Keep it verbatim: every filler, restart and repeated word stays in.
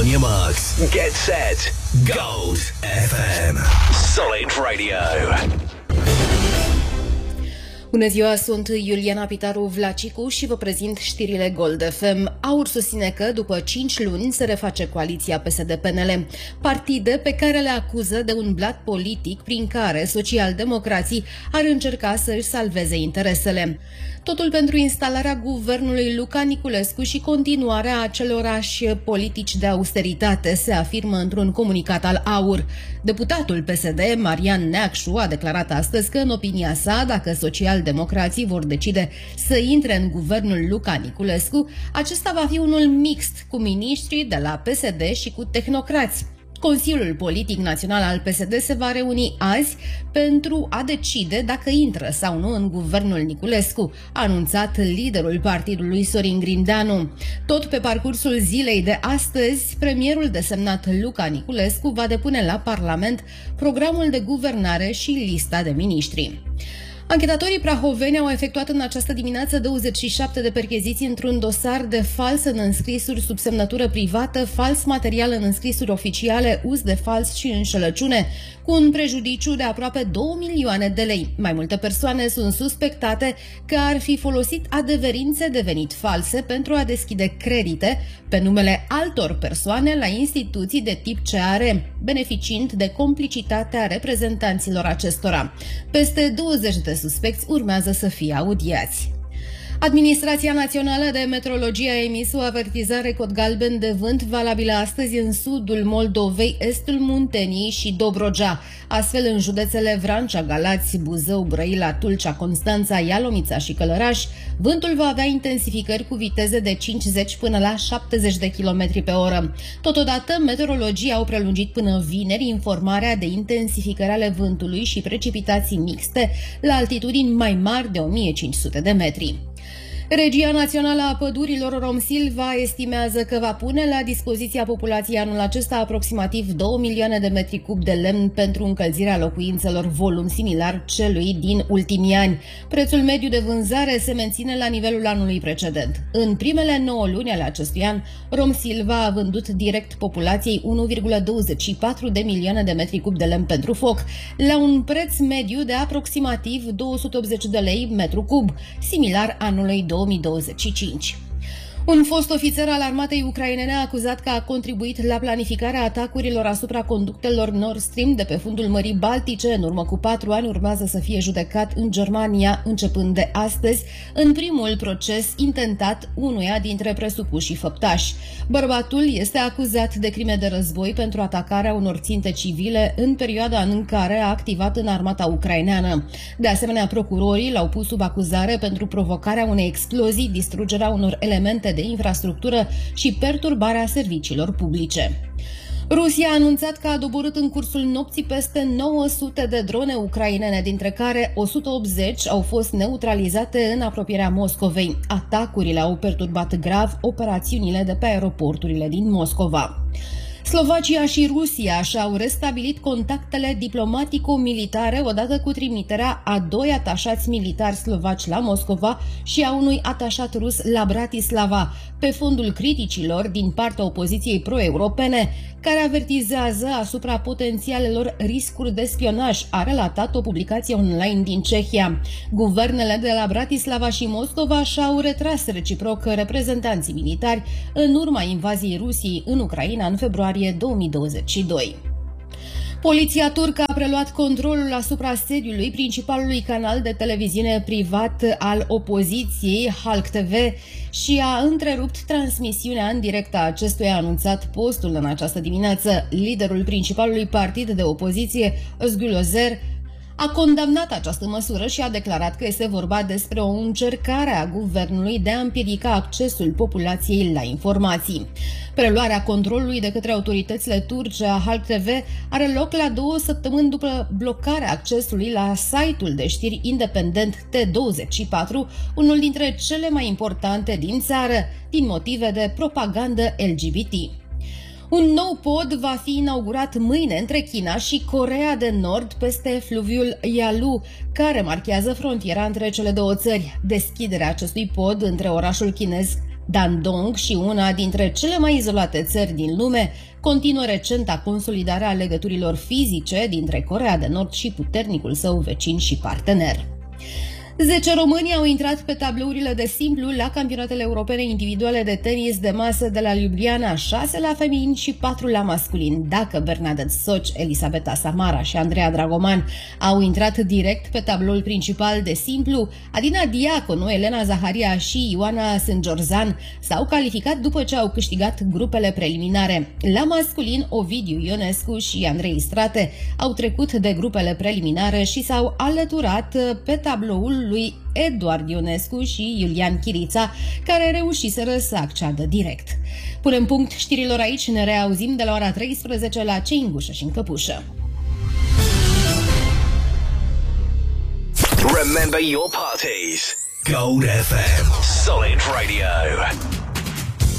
On your marks, get set, Gold F M. Solid Radio. Bună ziua, sunt Iuliana Pitaru Vlacicu și vă prezint știrile Gold F M. AUR susține că după cinci luni se reface coaliția P S D P N L, partide pe care le acuză de un blat politic prin care socialdemocrații ar încerca să își salveze interesele. Totul pentru instalarea guvernului Luca Niculescu și continuarea acelorași politici de austeritate, se afirmă într-un comunicat al AUR. Deputatul P S D, Marian Neacșu, a declarat astăzi că, în opinia sa, dacă socialdemocrații vor decide să intre în guvernul Luca Niculescu, acesta va fi unul mixt, cu miniștri de la P S D și cu tehnocrați. Consiliul Politic Național al P S D se va reuni azi pentru a decide dacă intră sau nu în guvernul Niculescu, a anunțat liderul partidului Sorin Grindeanu. Tot pe parcursul zilei de astăzi, premierul desemnat Luca Niculescu va depune la Parlament programul de guvernare și lista de miniștri. Anchetatorii prahoveni au efectuat în această dimineață douăzeci și șapte de percheziții într-un dosar de fals în înscrisuri sub semnătură privată, fals material în înscrisuri oficiale, uz de fals și înșelăciune, cu un prejudiciu de aproape două milioane de lei. Mai multe persoane sunt suspectate că ar fi folosit adeverințe de venit false pentru a deschide credite pe numele altor persoane la instituții de tip C R, beneficiind de complicitatea reprezentanților acestora. Peste douăzeci de suspecți urmează să fie audiați. Administrația Națională de Meteorologie a emis o avertizare cod galben de vânt valabilă astăzi în sudul Moldovei, estul Munteniei și Dobrogea. Astfel, în județele Vrancea, Galați, Buzău, Brăila, Tulcea, Constanța, Ialomița și Călăraș, vântul va avea intensificări cu viteze de cincizeci până la șaptezeci de kilometri pe oră. Totodată, meteorologii au prelungit până vineri informarea de intensificări ale vântului și precipitații mixte la altitudini mai mari de o mie cinci sute de metri. Regia Națională a Pădurilor Romsilva estimează că va pune la dispoziția populației anul acesta aproximativ două milioane de metri cub de lemn pentru încălzirea locuințelor, volum similar celui din ultimii ani. Prețul mediu de vânzare se menține la nivelul anului precedent. În primele nouă luni ale acestui an, Romsilva a vândut direct populației unu virgulă douăzeci și patru de milioane de metri cub de lemn pentru foc, la un preț mediu de aproximativ două sute optzeci de lei metru cub, similar anului două mii douăzeci și cinci. Un fost ofițer al armatei ucrainene a acuzat că a contribuit la planificarea atacurilor asupra conductelor Nord Stream de pe fundul Mării Baltice. În urmă cu patru ani urmează să fie judecat în Germania, începând de astăzi, în primul proces intentat unuia dintre presupușii făptași. Bărbatul este acuzat de crime de război pentru atacarea unor ținte civile în perioada în care a activat în armata ucraineană. De asemenea, procurorii l-au pus sub acuzare pentru provocarea unei explozii, distrugerea unor elemente de infrastructură și perturbarea serviciilor publice. Rusia a anunțat că a doborât în cursul nopții peste nouă sute de drone ucrainene, dintre care o sută optzeci au fost neutralizate în apropierea Moscovei. Atacurile au perturbat grav operațiunile de pe aeroporturile din Moscova. Slovacia și Rusia și-au restabilit contactele diplomatico-militare odată cu trimiterea a doi atașați militari slovaci la Moscova și a unui atașat rus la Bratislava, pe fondul criticilor din partea opoziției pro-europene, care avertizează asupra potențialelor riscuri de spionaj, a relatat o publicație online din Cehia. Guvernele de la Bratislava și Moscova și-au retras reciproc reprezentanții militari în urma invaziei Rusiei în Ucraina în februarie două mii douăzeci și doi. Poliția turcă a preluat controlul asupra sediului principalului canal de televiziune privat al opoziției, Halk T V, și a întrerupt transmisiunea în direct a acestuia, a anunțat Postul în această dimineață. Liderul principalului partid de opoziție, Özgür Özel, a condamnat această măsură și a declarat că este vorba despre o încercare a guvernului de a împiedica accesul populației la informații. Preluarea controlului de către autoritățile turce a Halk T V are loc la două săptămâni după blocarea accesului la site-ul de știri independent T douăzeci și patru, unul dintre cele mai importante din țară, din motive de propagandă L G B T. Un nou pod va fi inaugurat mâine între China și Coreea de Nord peste fluviul Yalu, care marchează frontiera între cele două țări. Deschiderea acestui pod între orașul chinez Dandong și una dintre cele mai izolate țări din lume, continuă recenta consolidare a legăturilor fizice dintre Coreea de Nord și puternicul său vecin și partener. Zece români au intrat pe tablourile de simplu la campionatele europene individuale de tenis de masă de la Ljubljana, șase la feminin și patru la masculin. Dacă Bernadette Soci, Elisabeta Samara și Andreea Dragoman au intrat direct pe tabloul principal de simplu, Adina Diaconu, Elena Zaharia și Ioana Sângeorzan s-au calificat după ce au câștigat grupele preliminare. La masculin, Ovidiu Ionescu și Andrei Strate au trecut de grupele preliminare și s-au alăturat pe tabloul lui Eduard Ionescu și Iulian Chirița, care reușiseră să acceadă direct. Punem punct știrilor aici, ne reauzim de la ora treisprezece la Ce în gușă și în căpușă. Remember your parties. Gold F M. Solid Radio.